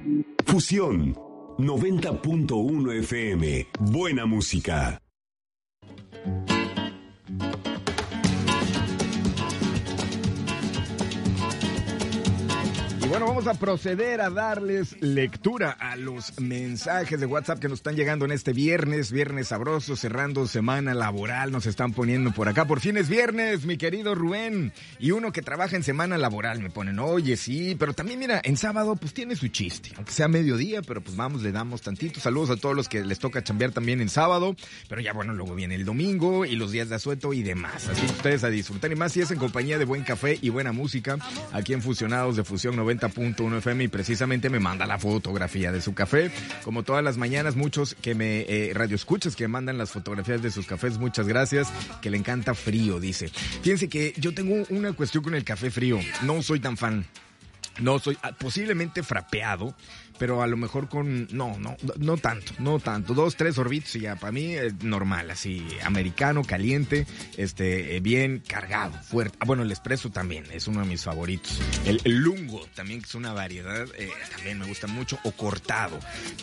Fusión 90.1 FM. Buena música. Y bueno, vamos a proceder a darles lectura a los mensajes de WhatsApp que nos están llegando en este viernes sabroso, cerrando semana laboral, nos están poniendo por acá. Por fin es viernes, mi querido Rubén. Y uno que trabaja en semana laboral me ponen, oye, sí, pero también mira, en sábado pues tiene su chiste, aunque sea mediodía, pero pues vamos, le damos tantito. Saludos a todos los que les toca chambear también en sábado, pero ya bueno, luego viene el domingo y los días de asueto y demás. Así que ustedes a disfrutar, y más si es en compañía de buen café y buena música, aquí en Fusionados de Fusión 90.1 FM, y precisamente me manda la fotografía de su café. Como todas las mañanas, muchos que me radioescuchas que mandan las fotografías de sus cafés, muchas gracias, que le encanta frío, dice. Fíjense que yo tengo una cuestión con el café frío, no soy tan fan. No soy, posiblemente frapeado, pero a lo mejor con, no tanto, 2, 3 sorbitos y ya, para mí normal, así, americano, caliente, bien cargado, fuerte. Bueno, el espresso también, es uno de mis favoritos. El lungo también, que es una variedad, también me gusta mucho, o cortado,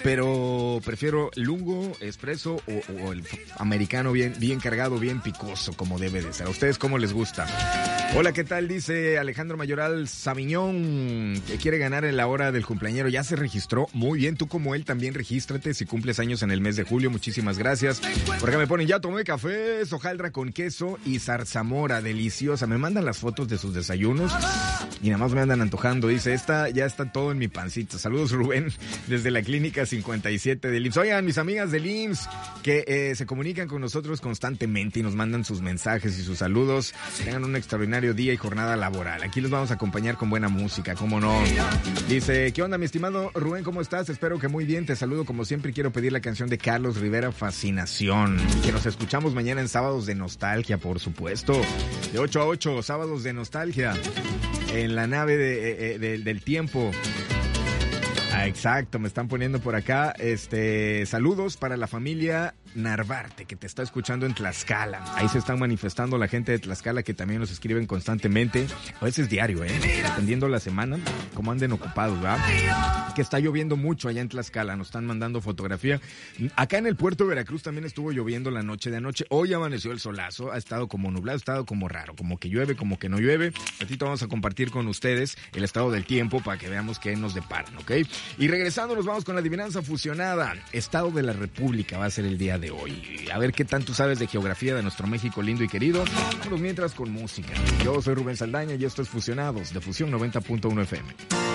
pero prefiero lungo, espresso o el americano bien cargado, bien picoso, como debe de ser. ¿A ustedes cómo les gusta? Hola, ¿qué tal? Dice Alejandro Mayoral Sabiñón, que quiere ganar en la hora del cumpleañero. Ya se registró. Muy bien, tú como él también regístrate si cumples años en el mes de julio. Muchísimas gracias. Por acá me ponen, ya tomé café, hojaldra con queso y zarzamora, deliciosa. Me mandan las fotos de sus desayunos y nada más me andan antojando. Dice, ya está todo en mi pancita. Saludos, Rubén, desde la clínica 57 del IMSS. Oigan, mis amigas del IMSS que se comunican con nosotros constantemente y nos mandan sus mensajes y sus saludos. Tengan un extraordinario día y jornada laboral. Aquí los vamos a acompañar con buena música, ¿cómo no? Dice, ¿qué onda, mi estimado Rubén? ¿Cómo estás? Espero que muy bien. Te saludo como siempre y quiero pedir la canción de Carlos Rivera, Fascinación. Que nos escuchamos mañana en Sábados de Nostalgia, por supuesto. De 8 a 8, Sábados de Nostalgia. En la nave del tiempo. Ah, exacto, me están poniendo por acá, saludos para la familia Narvarte, que te está escuchando en Tlaxcala. Ahí se están manifestando la gente de Tlaxcala, que también nos escriben constantemente, a veces diario, dependiendo la semana, como anden ocupados, ¿verdad? Que está lloviendo mucho allá en Tlaxcala, nos están mandando fotografía. Acá en el puerto de Veracruz también estuvo lloviendo la noche de anoche. Hoy amaneció el solazo, ha estado como nublado, ha estado como raro, como que llueve, como que no llueve. Ratito vamos a compartir con ustedes el estado del tiempo para que veamos qué nos deparan, ¿ok? Y regresando nos vamos con la adivinanza fusionada. Estado de la República va a ser el día de hoy. A ver qué tanto sabes de geografía de nuestro México lindo y querido. Vámonos mientras con música. Yo soy Rubén Saldaña y esto es Fusionados de Fusión 90.1 FM.